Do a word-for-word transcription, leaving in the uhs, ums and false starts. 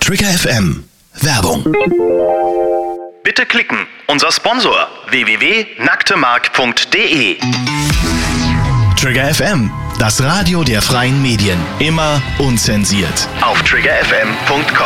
Trigger F M. Werbung. Bitte klicken. Unser Sponsor w w w punkt nacktemark punkt d e. Trigger F M, das Radio der freien Medien. Immer unzensiert. Auf trigger f m punkt com.